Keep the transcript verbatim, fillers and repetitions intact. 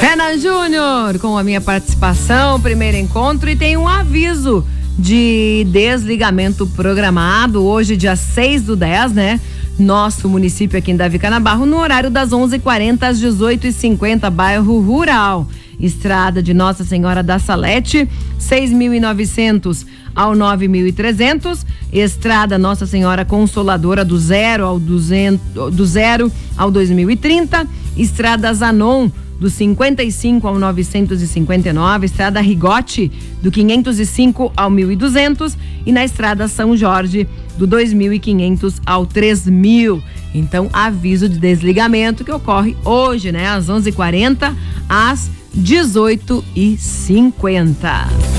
Renan Júnior, com a minha participação, primeiro encontro, e tem um aviso de desligamento programado hoje, dia seis do dez, né? Nosso município aqui em Davi Canabarro, no horário das onze e quarenta às dezoito e cinquenta, bairro Rural. Estrada de Nossa Senhora da Salete, seis mil e novecentos ao nove mil e trezentos. Estrada Nossa Senhora Consoladora, do zero ao duzentos, do zero ao dois mil e trinta. Estrada Zanon, do cinquenta e cinco ao novecentos e cinquenta e nove. Estrada Rigote, do quinhentos e cinco ao mil e duzentos. E na Estrada São Jorge, do dois mil e quinhentos ao três mil. Então, aviso de desligamento que ocorre hoje, né? Às onze e quarenta, às dezoito e cinquenta.